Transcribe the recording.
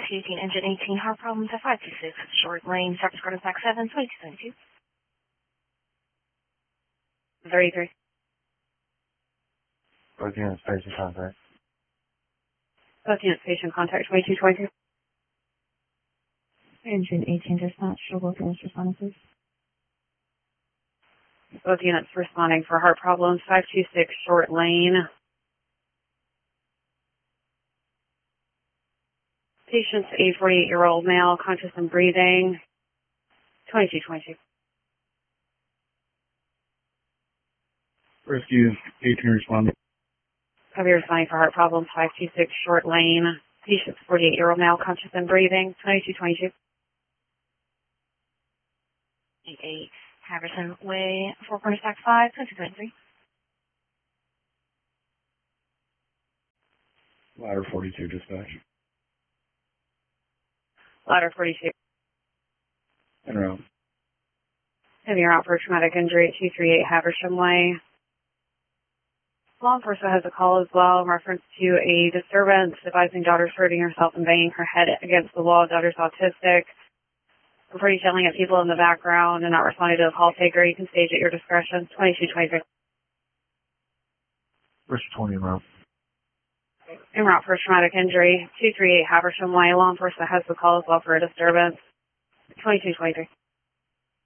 18, engine 18, heart problems at 526, short lane, service card back 7, 2222. 33. Both units patient contact. Both units patient contact 2222. Engine 18 dispatch, show both units responding, please. Both units responding for heart problems, 526 short lane. Patient's a 48-year-old male, conscious and breathing, 2222. Rescue 18 responding. Copy responding for heart problems, 526 short lane. Patient's 48-year-old male, conscious and breathing, 2222. 88, Harrison Way, 4 corners back 5, 2223. Ladder 42 dispatch. Ladder 42. En route. Heavy route for traumatic injury at 238 Haversham Way. Law enforcement has a call as well in reference to a disturbance advising daughter's hurting herself and banging her head against the wall. Daughter's autistic. Reporting yelling at people in the background and not responding to the call taker. You can stage at your discretion. 2223. Rescue 20 en route. En route for traumatic injury, 238 Haversham Way. Law enforcement has the call as well for a disturbance. 2223.